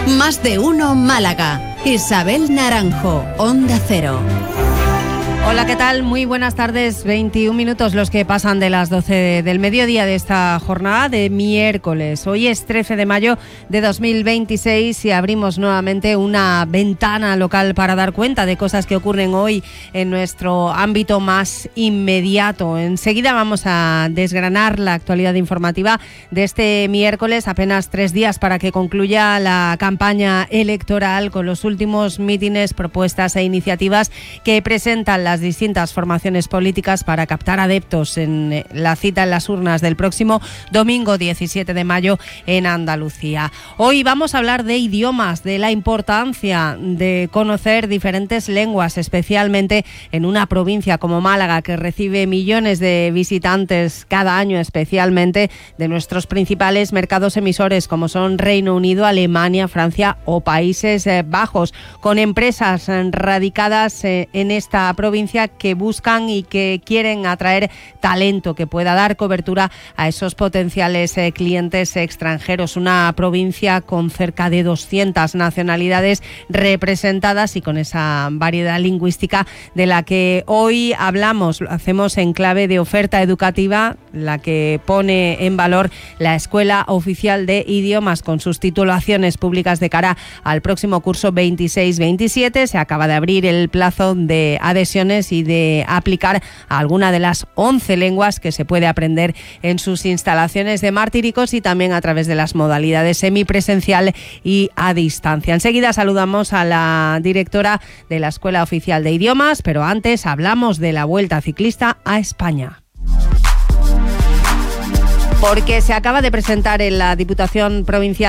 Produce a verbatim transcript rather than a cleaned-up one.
Más de uno Málaga. Isabel Naranjo, Onda Cero. Hola, ¿qué tal? Muy buenas tardes. veintiún minutos los que pasan de las doce del mediodía de esta jornada de miércoles. Hoy es trece de mayo de dos mil veintiséis y abrimos nuevamente una ventana local para dar cuenta de cosas que ocurren hoy en nuestro ámbito más inmediato. Enseguida vamos a desgranar la actualidad informativa de este miércoles, apenas tres días para que concluya la campaña electoral con los últimos mítines, propuestas e iniciativas que presentan las distintas formaciones políticas para captar adeptos en la cita en las urnas del próximo domingo diecisiete de mayo en Andalucía. Hoy vamos a hablar de idiomas, de la importancia de conocer diferentes lenguas, especialmente en una provincia como Málaga, que recibe millones de visitantes cada año, especialmente de nuestros principales mercados emisores, como son Reino Unido, Alemania, Francia o Países Bajos, con empresas radicadas en esta provincia que buscan y que quieren atraer talento que pueda dar cobertura a esos potenciales eh, clientes extranjeros. Una provincia con cerca de doscientas nacionalidades representadas y con esa variedad lingüística de la que hoy hablamos. Lo hacemos en clave de oferta educativa, la que pone en valor la Escuela Oficial de Idiomas con sus titulaciones públicas de cara al próximo curso veintiséis veintisiete. Se acaba de abrir el plazo de adhesiones y de aplicar a alguna de las once lenguas que se puede aprender en sus instalaciones de Martiricos y también a través de las modalidades semipresencial y a distancia. Enseguida saludamos a la directora de la Escuela Oficial de Idiomas, pero antes hablamos de la Vuelta Ciclista a España. Porque se acaba de presentar en la Diputación Provincial